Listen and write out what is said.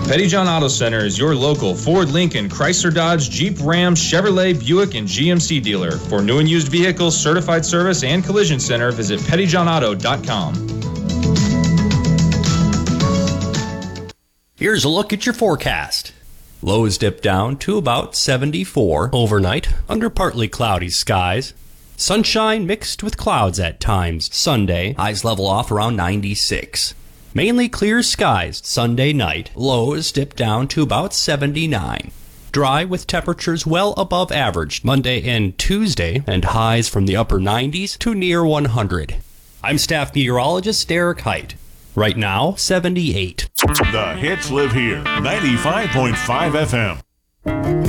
Petty John Auto Center is your local Ford, Lincoln, Chrysler, Dodge, Jeep, Ram, Chevrolet, Buick, and GMC dealer. For new and used vehicles, certified service, and collision center, visit pettyjohnauto.com. Here's a look at your forecast. Lows dip down to about 74 overnight under partly cloudy skies. Sunshine mixed with clouds at times. Sunday, highs level off around 96. Mainly clear skies Sunday night. Lows dip down to about 79. Dry with temperatures well above average Monday and Tuesday, and highs from the upper 90s to near 100. I'm staff meteorologist Derek Height. Right now, 78. The hits live here. 95.5 FM.